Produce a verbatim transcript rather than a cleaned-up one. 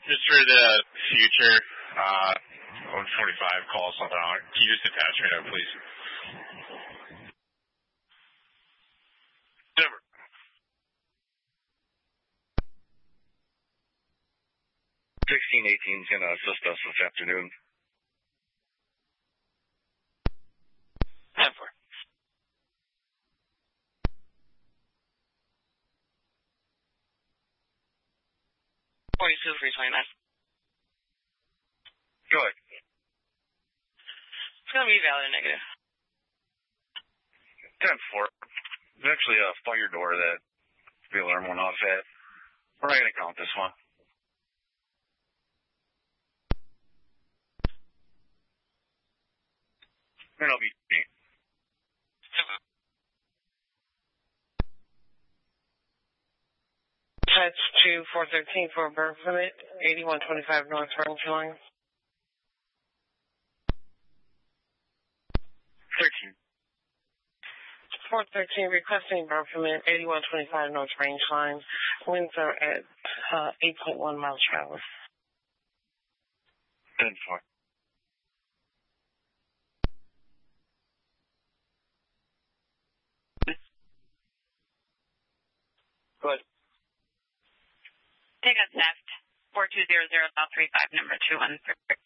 just for the future, uh, one forty-five call something on. Can you just attach me there, please? Never. sixteen eighteen is going to assist us this afternoon. ten four. forty-two, three twenty-nine. Go ahead. It's going to be valid or negative. ten four. There's actually a fire door that the alarm went off at. We're not going to count this one. And I'll be... Touch to four thirteen for birth limit, eighty-one twenty-five North Range Line. thirteen. four thirteen requesting birth limit, eighty-one twenty-five North Range Line. Winds are at uh, eight point one miles per hour. ten four. Go ahead. Take a theft. four two zero zero South three five, number two one three.